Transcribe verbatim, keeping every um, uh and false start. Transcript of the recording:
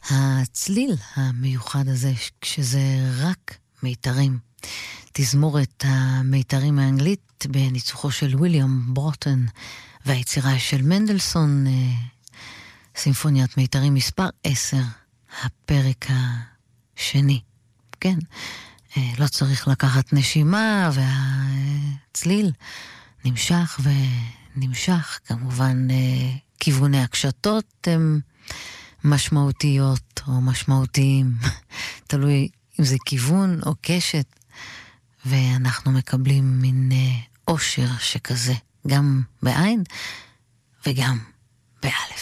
הצליל המיוחד הזה, כשזה רק מיתרים. תזמורת המיתרים האנגלית בניצוחו של וויליאם ברוטון, והיצירה של מנדלסון, סימפוניית מיתרים מספר עשר, הפרק השני. כן, לא צריך לקחת נשימה, והצליל נמשך ונמשך. כמובן, כיווני הקשתות הם משמעותיות או משמעותיים, תלוי אם זה כיוון או קשת, ואנחנו מקבלים מין אושר שכזה, גם בעין וגם באלף.